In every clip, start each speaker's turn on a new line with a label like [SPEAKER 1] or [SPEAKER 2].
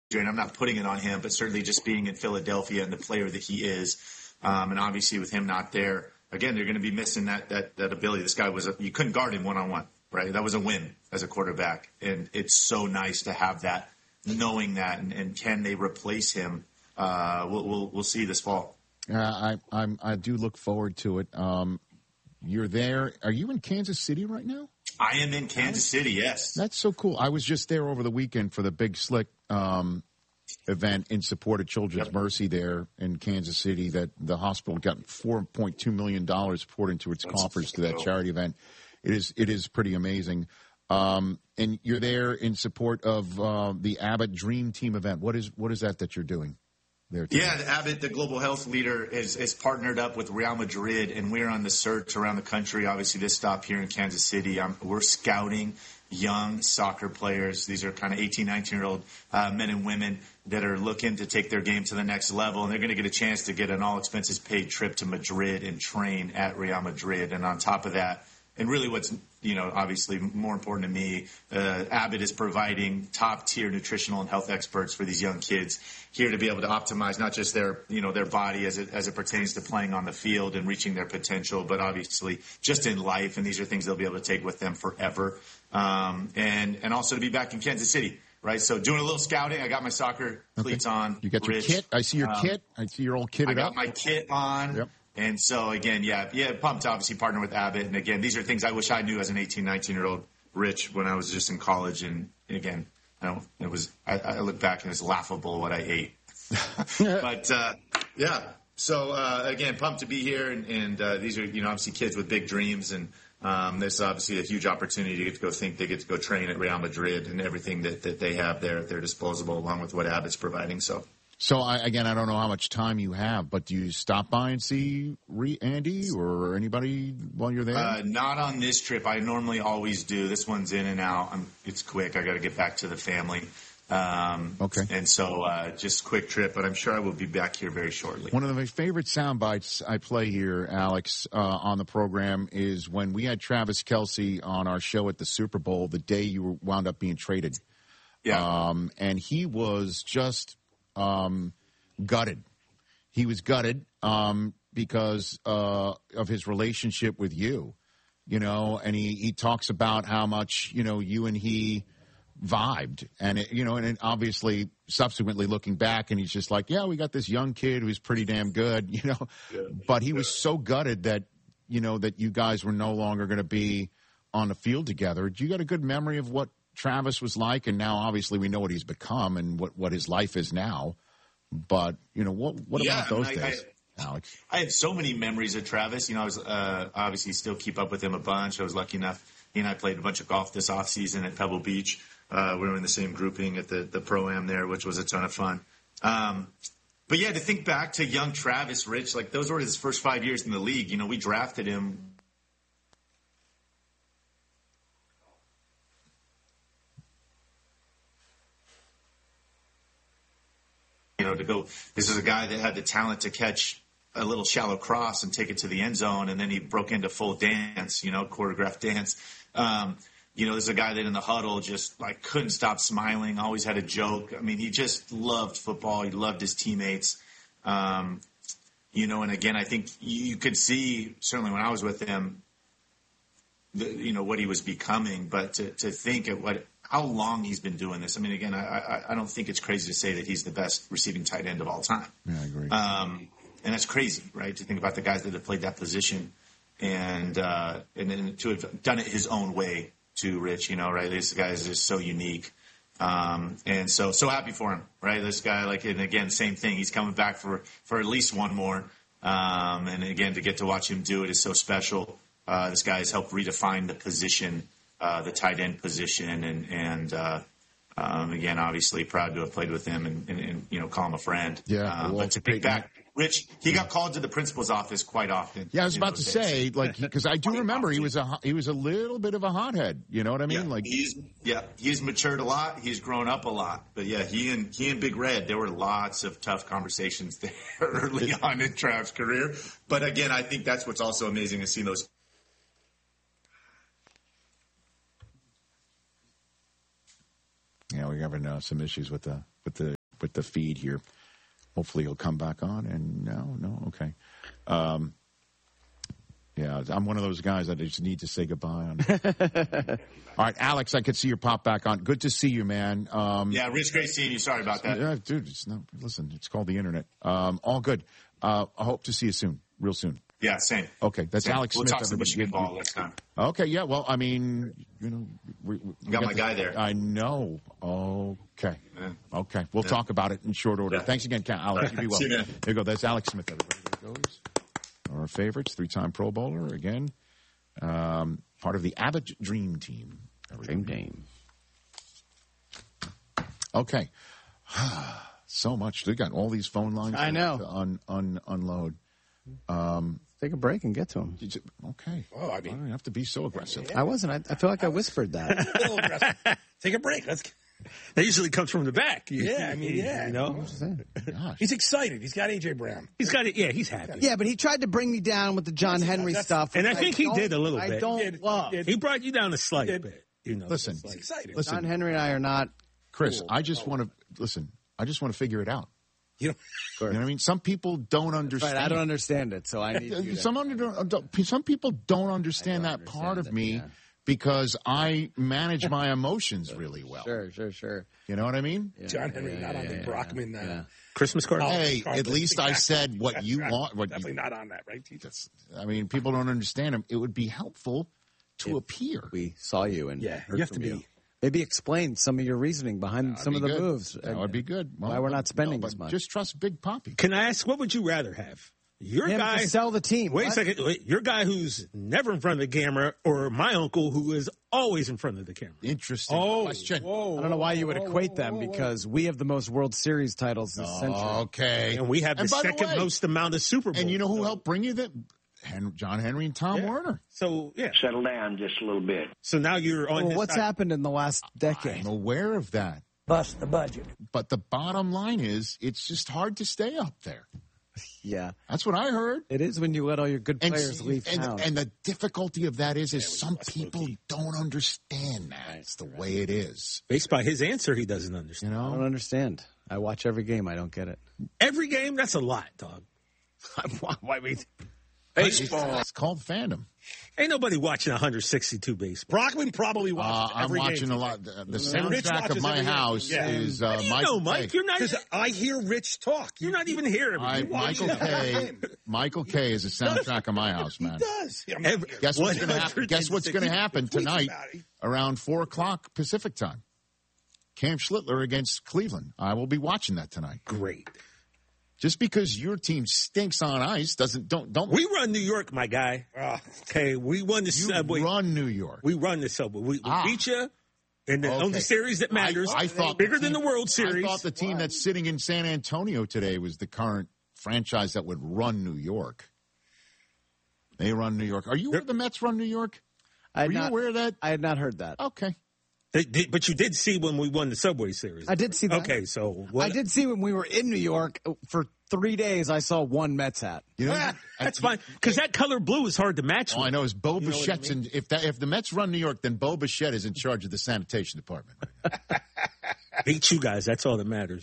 [SPEAKER 1] and I'm not putting it on him, but certainly just being in Philadelphia and the player that he is, and obviously with him not there, again, they're going to be missing that ability. This guy you couldn't guard him one-on-one, right? That was a win as a quarterback, and it's so nice to have that, knowing that, and can they replace him? We'll see this fall.
[SPEAKER 2] I do look forward to it. You're there. Are you in Kansas City right now?
[SPEAKER 1] I am in Kansas City, yes.
[SPEAKER 2] That's so cool. I was just there over the weekend for the Big Slick event in support of Children's Mercy there in Kansas City, that the hospital got $4.2 million poured into its coffers to that charity event. It is pretty amazing. And you're there in support of the Abbott Dream Team event. What is that you're doing there today?
[SPEAKER 1] Yeah, Abbott, the global health leader, is partnered up with Real Madrid, and we're on the search around the country. Obviously, this stop here in Kansas City. We're scouting young soccer players. These are kind of 18, 19-year-old men and women that are looking to take their game to the next level, and they're going to get a chance to get an all-expenses-paid trip to Madrid and train at Real Madrid. And on top of that, and really what's, obviously more important to me, Abbott is providing top-tier nutritional and health experts for these young kids here to be able to optimize not just their body as it pertains to playing on the field and reaching their potential, but obviously just in life. And these are things they'll be able to take with them forever. And also to be back in Kansas City, right? So doing a little scouting. I got my soccer cleats on.
[SPEAKER 2] You got your kit. I see your kit. I see your old kitted up.
[SPEAKER 1] I got my kit on. Yep. And so, again, pumped to obviously partner with Abbott. And, again, these are things I wish I knew as an 18, 19-year-old Rich when I was just in college. And, again, I look back and it's laughable what I ate. But, So, again, pumped to be here. And these are, obviously kids with big dreams. And there's obviously a huge opportunity to get to go they get to go train at Real Madrid and everything that they have there at their disposal, along with what Abbott's providing.
[SPEAKER 2] So, I don't know how much time you have, but do you stop by and see Andy or anybody while you're there?
[SPEAKER 1] Not on this trip. I normally always do. This one's in and out. It's quick. I got to get back to the family.
[SPEAKER 2] Okay.
[SPEAKER 1] And so just quick trip, but I'm sure I will be back here very shortly.
[SPEAKER 2] One of my favorite sound bites I play here, Alex, on the program is when we had Travis Kelce on our show at the Super Bowl the day you wound up being traded.
[SPEAKER 1] Yeah.
[SPEAKER 2] And he was just gutted. He was gutted because of his relationship with you, and he talks about how much, you and he vibed. And, and obviously subsequently looking back, and he's just like, yeah, we got this young kid who's pretty damn good, But he was so gutted that, that you guys were no longer going to be on the field together. Do you got a good memory of what Travis was like? And now obviously we know what he's become and what his life is now. But, what about those days, Alex?
[SPEAKER 1] I have so many memories of Travis. I was obviously still keep up with him a bunch. I was lucky enough. He and I played a bunch of golf this offseason at Pebble Beach. We were in the same grouping at the Pro-Am there, which was a ton of fun. But, to think back to young Travis, Rich, like those were his first 5 years in the league. We drafted him. To go, this is a guy that had the talent to catch a little shallow cross and take it to the end zone, and then he broke into full dance, choreographed dance. This is a guy that in the huddle just like couldn't stop smiling, always had a joke. I mean, he just loved football. He loved his teammates. And again, I think you could see certainly when I was with him, what he was becoming, but to think at how long he's been doing this. I mean, again, I don't think it's crazy to say that he's the best receiving tight end of all time.
[SPEAKER 2] Yeah, I agree.
[SPEAKER 1] And that's crazy, right? To think about the guys that have played that position and then to have done it his own way too, Rich, right? This guy is just so unique. And so happy for him, right? This guy, and again, same thing. He's coming back for at least one more. And again, to get to watch him do it is so special. This guy has helped redefine the position, the tight end position, and again, obviously proud to have played with him and call him a friend.
[SPEAKER 2] Yeah,
[SPEAKER 1] but to pick back, Rich, he got called to the principal's office quite often.
[SPEAKER 2] Yeah, I was about to say, because I do remember he was a little bit of a hothead. You know what I mean?
[SPEAKER 1] He's matured a lot. He's grown up a lot. But yeah, he and Big Red, there were lots of tough conversations there early on in Trav's career. But again, I think that's what's also amazing is seeing those.
[SPEAKER 2] Yeah, we're having some issues with the with the feed here. Hopefully he'll come back on. And no, okay. Yeah, I'm one of those guys that I just need to say goodbye on. All right, Alex, I could see your pop back on. Good to see you, man.
[SPEAKER 1] Yeah, Rich, great seeing you. Sorry about that.
[SPEAKER 2] Yeah, dude, listen, it's called the internet. All good. I hope to see you soon, real soon.
[SPEAKER 1] Yeah, same.
[SPEAKER 2] Okay, that's
[SPEAKER 1] same.
[SPEAKER 2] Alex
[SPEAKER 1] We'll
[SPEAKER 2] Smith.
[SPEAKER 1] talk some Michigan ball next time.
[SPEAKER 2] Okay, yeah, well, I mean, we
[SPEAKER 1] got my guy there.
[SPEAKER 2] I know. Okay.
[SPEAKER 1] Yeah.
[SPEAKER 2] Okay, we'll talk about it in short order.
[SPEAKER 1] Yeah.
[SPEAKER 2] Thanks again, Alex. You be well.
[SPEAKER 1] See you, man.
[SPEAKER 2] There you go. That's Alex Smith, everybody. There goes. Our favorites, 3-time Pro Bowler, again. Part of the Abbott Dream Team.
[SPEAKER 3] Dream Team.
[SPEAKER 2] Okay. So much. They got all these phone lines.
[SPEAKER 3] I know.
[SPEAKER 2] To unload.
[SPEAKER 3] Take a break and get to him.
[SPEAKER 2] Okay.
[SPEAKER 4] Oh, I mean,
[SPEAKER 2] you don't have to be so aggressive.
[SPEAKER 3] I wasn't. I feel like I whispered that.
[SPEAKER 4] a little aggressive. Take a break.
[SPEAKER 5] That usually comes from the back.
[SPEAKER 4] Yeah, I mean, yeah.
[SPEAKER 5] You know?
[SPEAKER 2] Gosh.
[SPEAKER 4] He's excited. He's got A.J. Brown.
[SPEAKER 5] He's got it. Yeah, he's happy.
[SPEAKER 3] Yeah, but he tried to bring me down with the John Henry stuff.
[SPEAKER 5] And I think he did a little
[SPEAKER 3] I
[SPEAKER 5] bit.
[SPEAKER 3] don't love.
[SPEAKER 5] He brought you down a slight bit. You know,
[SPEAKER 2] Listen,
[SPEAKER 4] He's excited.
[SPEAKER 3] John Henry and I are not.
[SPEAKER 2] Chris,
[SPEAKER 3] cool.
[SPEAKER 2] I just want to figure it out.
[SPEAKER 4] You know,
[SPEAKER 2] You know what I mean? Some people don't understand.
[SPEAKER 3] Right, I don't understand it, so I need you to.
[SPEAKER 2] Some people don't understand that part of me because I manage my emotions really well.
[SPEAKER 3] Sure.
[SPEAKER 2] You know what I mean?
[SPEAKER 3] Yeah,
[SPEAKER 4] John Henry not on the Brockman.
[SPEAKER 5] Christmas card.
[SPEAKER 2] Hey,
[SPEAKER 4] Cardinals.
[SPEAKER 2] at least I said what you want.
[SPEAKER 4] Definitely not on that, right, TJ?
[SPEAKER 2] I mean, people don't understand them. It would be helpful to appear.
[SPEAKER 3] We saw you and
[SPEAKER 4] Yeah,
[SPEAKER 3] heard
[SPEAKER 4] you have
[SPEAKER 3] from
[SPEAKER 4] to be.
[SPEAKER 3] Maybe explain some of your reasoning behind some of the moves.
[SPEAKER 2] That would be good.
[SPEAKER 3] Why we're not spending
[SPEAKER 2] but
[SPEAKER 3] as much.
[SPEAKER 2] Just trust Big Poppy.
[SPEAKER 5] Can I ask, what would you rather have? Your
[SPEAKER 3] Him
[SPEAKER 5] guy
[SPEAKER 3] to sell the team.
[SPEAKER 5] Wait a
[SPEAKER 3] What?
[SPEAKER 5] second. Wait, your guy who's never in front of the camera, or my uncle who is always in front of the camera?
[SPEAKER 2] Interesting question.
[SPEAKER 3] I don't know why you would equate them because we have the most World Series titles this century.
[SPEAKER 2] Okay.
[SPEAKER 5] And we have the
[SPEAKER 2] by
[SPEAKER 5] second
[SPEAKER 2] way,
[SPEAKER 5] most amount of Super Bowls.
[SPEAKER 2] And you know who helped bring you that? John Henry and Tom Werner.
[SPEAKER 5] So, yeah.
[SPEAKER 6] Settle down just a little bit.
[SPEAKER 5] So now you're on
[SPEAKER 3] Well,
[SPEAKER 5] his
[SPEAKER 3] what's
[SPEAKER 5] side.
[SPEAKER 3] happened in the last decade?
[SPEAKER 2] I'm aware of that.
[SPEAKER 7] Bust the budget.
[SPEAKER 2] But the bottom line is, it's just hard to stay up there.
[SPEAKER 3] Yeah,
[SPEAKER 2] That's what I heard.
[SPEAKER 3] it is when you let all your good players leave town.
[SPEAKER 2] And the difficulty of that is some people don't understand that. It's the way it is.
[SPEAKER 5] Based by his answer, he doesn't understand.
[SPEAKER 2] You
[SPEAKER 3] I don't
[SPEAKER 2] know?
[SPEAKER 3] understand. I watch every game. I don't get it.
[SPEAKER 5] Every game, that's a lot, dog.
[SPEAKER 3] Why we?
[SPEAKER 2] Baseball. It's called fandom.
[SPEAKER 5] Ain't nobody watching 162 baseball.
[SPEAKER 4] Brockman probably watches
[SPEAKER 2] I'm
[SPEAKER 4] every
[SPEAKER 2] watching
[SPEAKER 4] game.
[SPEAKER 2] a lot. The
[SPEAKER 4] Rich
[SPEAKER 2] soundtrack of
[SPEAKER 4] watches
[SPEAKER 2] my
[SPEAKER 4] every game.
[SPEAKER 2] house
[SPEAKER 4] Yeah.
[SPEAKER 2] is
[SPEAKER 5] How do you
[SPEAKER 2] Michael
[SPEAKER 5] know, Mike?
[SPEAKER 2] K.
[SPEAKER 5] You're not.
[SPEAKER 4] Because I hear Rich talk.
[SPEAKER 5] You're not even here.
[SPEAKER 2] Michael K. Michael K. is the soundtrack of my house, man.
[SPEAKER 4] He does. I mean,
[SPEAKER 2] Guess what's going to happen? Guess what's going to happen
[SPEAKER 4] tweets
[SPEAKER 2] tonight
[SPEAKER 4] about it.
[SPEAKER 2] around 4:00 Pacific time? Cam Schlittler against Cleveland. I will be watching that tonight.
[SPEAKER 5] Great.
[SPEAKER 2] Just because your team stinks on ice don't.
[SPEAKER 5] We run New York, my guy. Okay, we won the
[SPEAKER 2] You
[SPEAKER 5] subway.
[SPEAKER 2] run New York.
[SPEAKER 5] We run the subway. We beat you in the
[SPEAKER 2] Okay.
[SPEAKER 5] only series that matters.
[SPEAKER 2] I thought
[SPEAKER 5] bigger
[SPEAKER 2] the
[SPEAKER 5] than the
[SPEAKER 2] team-
[SPEAKER 5] World Series.
[SPEAKER 2] I thought the team that's sitting in San Antonio today was the current franchise that would run New York. They run New York. Are you aware the Mets run New York? Were you aware of that?
[SPEAKER 3] I had not heard that.
[SPEAKER 2] Okay.
[SPEAKER 5] But you did see when we won the Subway Series.
[SPEAKER 3] I did see that.
[SPEAKER 5] Okay, so
[SPEAKER 3] I did see when we were in New York for 3 days. I saw one Mets hat.
[SPEAKER 2] You know,
[SPEAKER 5] That's fine because that color blue is hard to match.
[SPEAKER 2] All I
[SPEAKER 5] with.
[SPEAKER 2] know is Bo Bichette's in. If the Mets run New York, then Bo Bichette is in charge of the sanitation department.
[SPEAKER 5] Beat you guys. That's all that matters.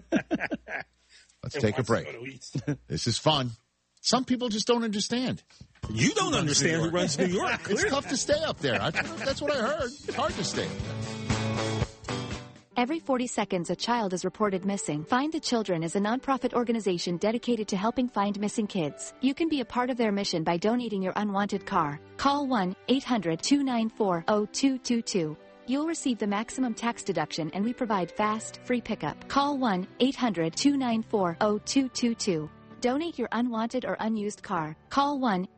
[SPEAKER 2] Let's take a break. This is fun. Some people just don't understand.
[SPEAKER 5] You don't understand who runs New York.
[SPEAKER 2] It's
[SPEAKER 5] Clearly.
[SPEAKER 2] tough to stay up there. That's what I heard. It's hard to stay up there.
[SPEAKER 8] Every 40 seconds, a child is reported missing. Find the Children is a nonprofit organization dedicated to helping find missing kids. You can be a part of their mission by donating your unwanted car. Call 1-800-294-0222. You'll receive the maximum tax deduction and we provide fast, free pickup. Call 1-800-294-0222. Donate your unwanted or unused car. Call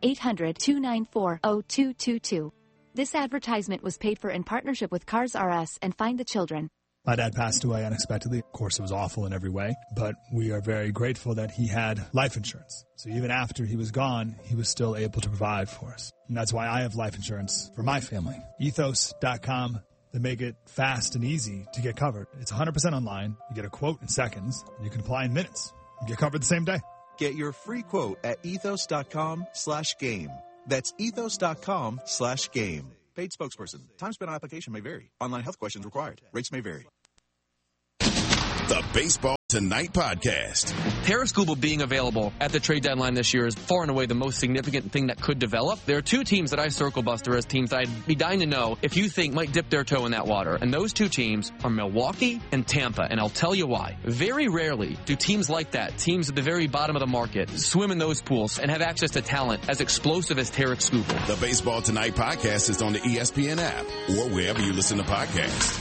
[SPEAKER 8] 1-800-294-0222. This advertisement was paid for in partnership with Cars R Us and Find the Children.
[SPEAKER 9] My dad passed away unexpectedly. Of course, it was awful in every way, but we are very grateful that he had life insurance. So even after he was gone, he was still able to provide for us. And that's why I have life insurance for my family. Ethos.com. They make it fast and easy to get covered. It's 100% online. You get a quote in seconds. And you can apply in minutes. You get covered the same day.
[SPEAKER 10] Get your free quote at ethos.com/game. That's ethos.com/game. Paid spokesperson. Time spent on application may vary. Online health questions required. Rates may vary.
[SPEAKER 6] The Baseball Tonight podcast.
[SPEAKER 7] Tara Skubal being available at the trade deadline this year is far and away the most significant thing that could develop. There are two teams that I circle, Buster, as teams that I'd be dying to know if you think might dip their toe in that water. And those two teams are Milwaukee and Tampa. And I'll tell you why. Very rarely do teams like that, teams at the very bottom of the market, swim in those pools and have access to talent as explosive as Tara Skubal.
[SPEAKER 6] The Baseball Tonight podcast is on the ESPN app or wherever you listen to podcasts.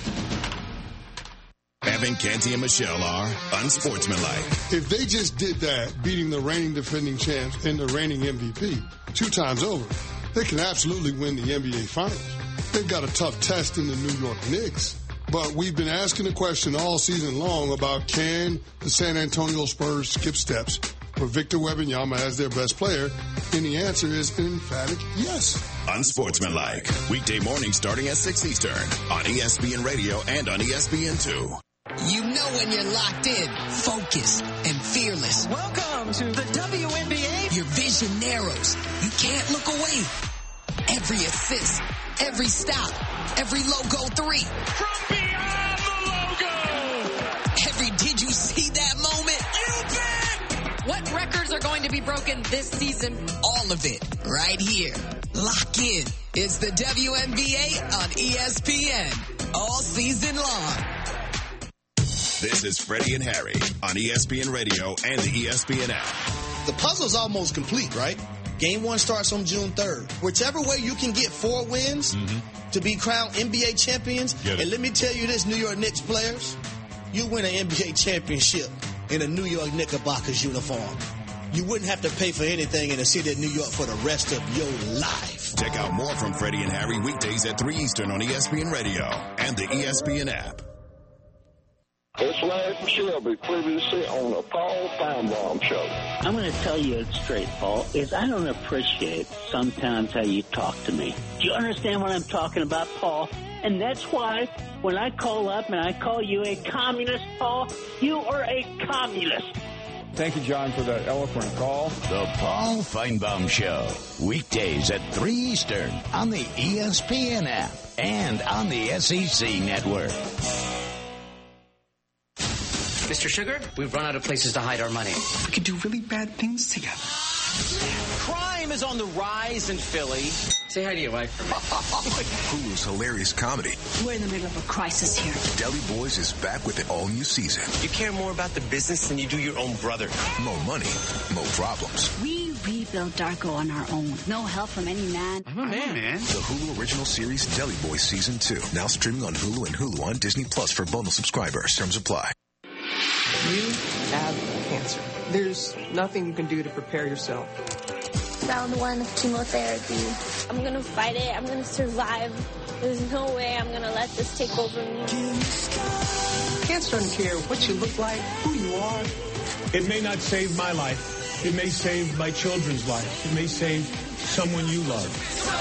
[SPEAKER 6] Evan, Canty, and Michelle are unsportsmanlike.
[SPEAKER 11] If they just did that, beating the reigning defending champs and the reigning MVP 2 times over, they can absolutely win the NBA Finals. They've got a tough test in the New York Knicks. But we've been asking the question all season long about, can the San Antonio Spurs skip steps for Victor Wembanyama as their best player? And the answer is an emphatic yes.
[SPEAKER 6] Unsportsmanlike. Weekday mornings starting at 6 Eastern on ESPN Radio and on ESPN2.
[SPEAKER 12] You know when you're locked in, focused, and fearless.
[SPEAKER 13] Welcome to the WNBA.
[SPEAKER 12] Your vision narrows. You can't look away. Every assist, every stop, every logo 3.
[SPEAKER 13] From beyond the logo.
[SPEAKER 12] Every did you see that moment?
[SPEAKER 13] You bet.
[SPEAKER 14] What records are going to be broken this season?
[SPEAKER 12] All of it right here. Lock in. It's the WNBA on ESPN all season long.
[SPEAKER 6] This is Freddie and Harry on ESPN Radio and the ESPN app.
[SPEAKER 15] The puzzle's almost complete, right? Game 1 starts on June 3rd. Whichever way you can get 4 wins to be crowned NBA champions, and let me tell you this, New York Knicks players, you win an NBA championship in a New York Knickerbockers uniform. You wouldn't have to pay for anything in the city of New York for the rest of your life.
[SPEAKER 6] Check out more from Freddie and Harry weekdays at 3 Eastern on ESPN Radio and the ESPN app.
[SPEAKER 16] It's Larry Shelby, previously on the Paul Feinbaum Show.
[SPEAKER 17] I'm going to tell you it straight, Paul, is I don't appreciate sometimes how you talk to me. Do you understand what I'm talking about, Paul? And that's why when I call up and I call you a communist, Paul, you are a communist.
[SPEAKER 18] Thank you, John, for the eloquent call.
[SPEAKER 19] The Paul Feinbaum Show, weekdays at 3 Eastern on the ESPN app and on the SEC Network.
[SPEAKER 20] Mr. Sugar, we've run out of places to hide our money.
[SPEAKER 21] We could do really bad things together.
[SPEAKER 20] Crime is on the rise in Philly. Say hi to your wife.
[SPEAKER 22] Hulu's hilarious comedy.
[SPEAKER 23] We're in the middle of a crisis here.
[SPEAKER 22] Deli Boys is back with an all-new season.
[SPEAKER 20] You care more about the business than you do your own brother.
[SPEAKER 22] More money, more problems.
[SPEAKER 23] We rebuilt Darko on our own. No help from any man.
[SPEAKER 20] I'm a man.
[SPEAKER 22] The Hulu original series Deli Boys Season 2. Now streaming on Hulu and Hulu on Disney Plus for bundle subscribers. Terms apply.
[SPEAKER 24] You have cancer. There's nothing you can do to prepare yourself.
[SPEAKER 25] Round 1 of chemotherapy. I'm going to fight it. I'm going to survive. There's no way I'm going to let this take over me.
[SPEAKER 24] Cancer doesn't care what you look like, who you are.
[SPEAKER 26] It may not save my life. It may save my children's life. It may save someone you love.